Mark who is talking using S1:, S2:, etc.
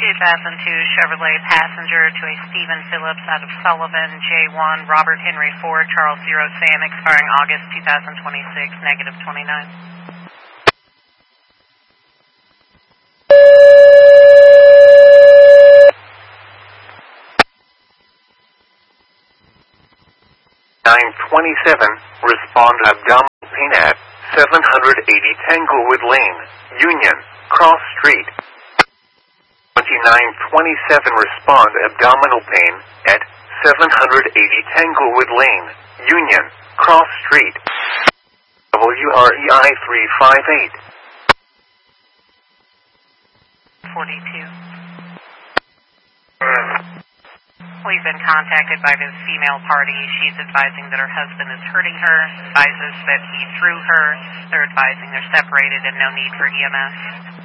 S1: Chevrolet passenger to a Stephen Phillips out of Sullivan, J1, Robert Henry Ford, Charles Zero Sam, expiring August 2026, negative 29.
S2: Respond abdominal pain at 780 Tanglewood Lane, Union, Cross Street. 2927 respond abdominal pain at 780 Tanglewood Lane, Union, Cross Street. WREI 358.
S1: 42. We've been contacted by this female party. She's advising that her husband is hurting her, advises that he threw her. They're advising they're separated and no need for EMS.